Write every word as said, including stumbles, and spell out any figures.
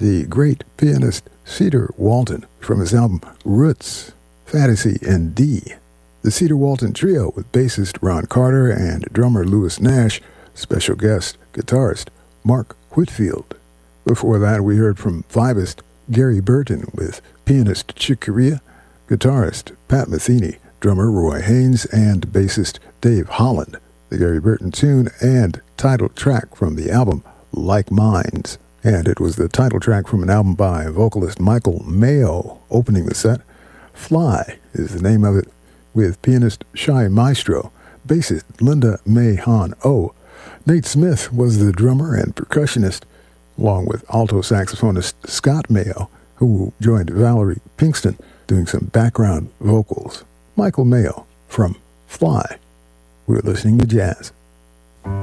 the great pianist Cedar Walton from his album Roots, Fantasy in D. The Cedar Walton Trio with bassist Ron Carter and drummer Louis Nash, special guest guitarist Mark Whitfield. Before that, we heard from vibist Gary Burton with pianist Chick Corea, guitarist Pat Metheny, drummer Roy Haynes, and bassist Dave Holland. The Gary Burton tune and title track from the album Like Minds. And it was the title track from an album by vocalist Michael Mayo opening the set. Fly is the name of it, with pianist Shy Maestro, bassist Linda May Han Oh. Nate Smith was the drummer and percussionist, along with alto saxophonist Scott Mayo, who joined Valerie Pinkston doing some background vocals. Michael Mayo from Fly. We're listening to jazz.